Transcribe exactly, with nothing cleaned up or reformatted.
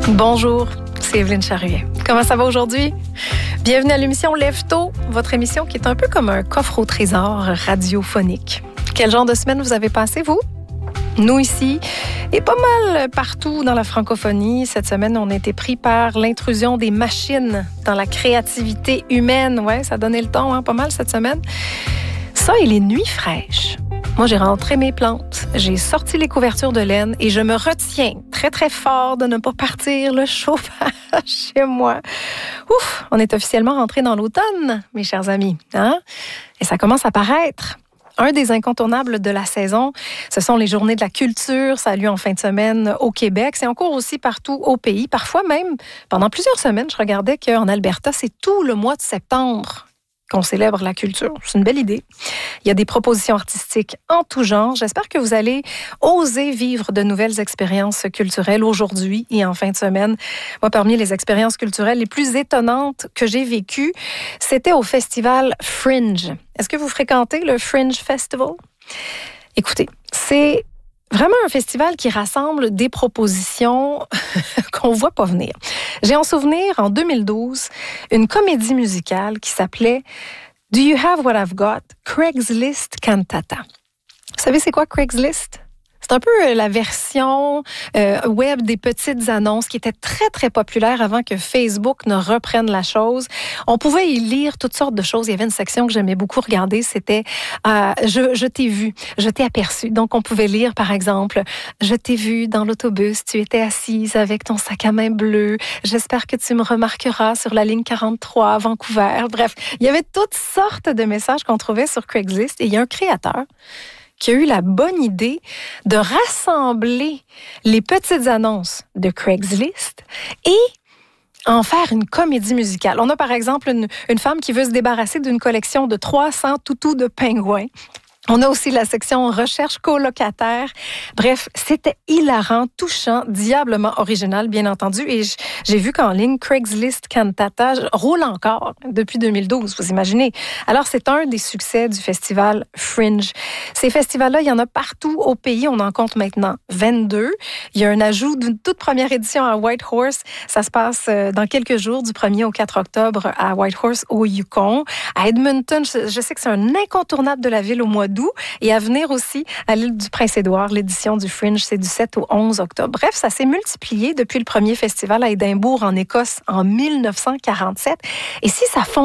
Bonjour, c'est Evelyne Charrier. Comment ça va aujourd'hui? Bienvenue à l'émission Lève-Tôt, votre émission qui est un peu comme un coffre au trésor radiophonique. Quel genre de semaine vous avez passé, vous? Nous ici, et pas mal partout dans la francophonie, cette semaine, on a été pris par l'intrusion des machines dans la créativité humaine. Ouais, ça a donné le ton, hein, pas mal cette semaine. Ça et les nuits fraîches. Moi, j'ai rentré mes plantes, j'ai sorti les couvertures de laine et je me retiens très, très fort de ne pas partir le chauffage chez moi. Ouf, on est officiellement rentré dans l'automne, mes chers amis, hein? Et ça commence à paraître. Un des incontournables de la saison, ce sont les journées de la culture. Ça a lieu en fin de semaine au Québec. C'est en cours aussi partout au pays. Parfois même, pendant plusieurs semaines, je regardais qu'en Alberta, c'est tout le mois de septembre qu'on célèbre la culture. C'est une belle idée. Il y a des propositions artistiques en tout genre. J'espère que vous allez oser vivre de nouvelles expériences culturelles aujourd'hui et en fin de semaine. Moi, parmi les expériences culturelles les plus étonnantes que j'ai vécues, c'était au festival Fringe. Est-ce que vous fréquentez le Fringe Festival? Écoutez, c'est vraiment un festival qui rassemble des propositions qu'on ne voit pas venir. J'ai en souvenir, en deux mille douze, une comédie musicale qui s'appelait « Do You Have What I've Got? Craigslist Cantata ». Vous savez c'est quoi Craigslist? C'est un peu la version euh, web des petites annonces qui était très, très populaire avant que Facebook ne reprenne la chose. On pouvait y lire toutes sortes de choses. Il y avait une section que j'aimais beaucoup regarder, c'était euh, « je, je t'ai vu, je t'ai aperçu ». Donc, on pouvait lire, par exemple, « Je t'ai vu dans l'autobus, tu étais assise avec ton sac à main bleu. J'espère que tu me remarqueras sur la ligne quarante-trois à Vancouver ». Bref, il y avait toutes sortes de messages qu'on trouvait sur Craigslist et il y a un créateur qui a eu la bonne idée de rassembler les petites annonces de Craigslist et en faire une comédie musicale. On a par exemple une, une femme qui veut se débarrasser d'une collection de trois cents toutous de pingouins. On a aussi la section recherche colocataire. Bref, c'était hilarant, touchant, diablement original, bien entendu. Et j'ai vu qu'en ligne, Craigslist Cantata roule encore depuis deux mille douze, vous imaginez. Alors, c'est un des succès du festival Fringe. Ces festivals-là, il y en a partout au pays. On en compte maintenant vingt-deux. Il y a un ajout d'une toute première édition à Whitehorse. Ça se passe dans quelques jours, du premier au quatre octobre à Whitehorse, au Yukon. À Edmonton, je sais que c'est un incontournable de la ville au mois d'août. Et à venir aussi à l'île du Prince-Édouard, l'édition du Fringe, c'est du sept au onze octobre. Bref, ça s'est multiplié depuis le premier festival à Édimbourg, en Écosse, en mille neuf cent quarante-sept. Et si ça fond